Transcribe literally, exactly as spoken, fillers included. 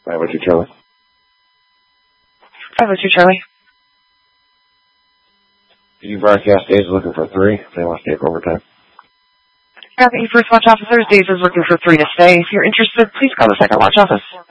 five oh two Charlie. five oh two Charlie. The broadcast days is looking for three. If they want to take overtime. Copy. First watch officers, Days is looking for three to stay. If you're interested, please call the second watch office.